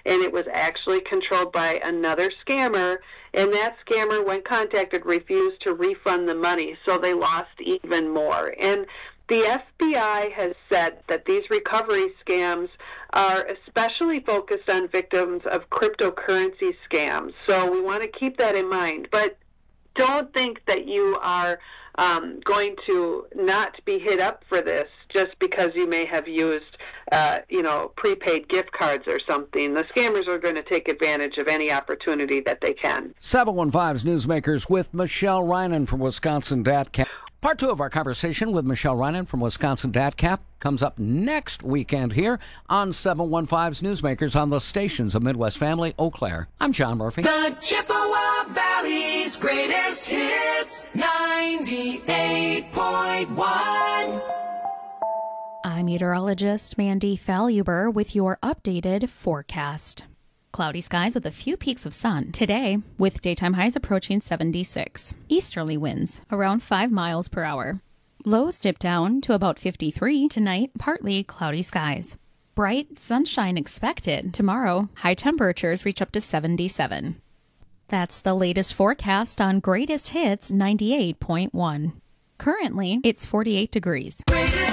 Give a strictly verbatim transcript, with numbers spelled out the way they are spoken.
and it was actually controlled by another scammer, and that scammer, when contacted, refused to refund the money, so they lost even more. And the F B I has said that these recovery scams are especially focused on victims of cryptocurrency scams, so we want to keep that in mind. But don't think that you are um, going to not be hit up for this just because you may have used, uh, you know, prepaid gift cards or something. The scammers are going to take advantage of any opportunity that they can. seven one five's Newsmakers with Michelle Reinen from Wisconsin DatCap. Part two of our conversation with Michelle Reinen from Wisconsin DatCap comes up next weekend here on seven one five's Newsmakers on the stations of Midwest Family, Eau Claire. I'm John Murphy. The Chippewa Valley's greatest hits, ninety-eight point one. I'm meteorologist Mandy Faluber with your updated forecast. Cloudy skies with a few peaks of sun today, with daytime highs approaching seventy-six. Easterly winds around five miles per hour. Lows dip down to about fifty-three tonight, partly cloudy skies. Bright sunshine expected tomorrow. High temperatures reach up to seventy-seven. That's the latest forecast on Greatest Hits ninety-eight point one. Currently, it's forty-eight degrees. Greatest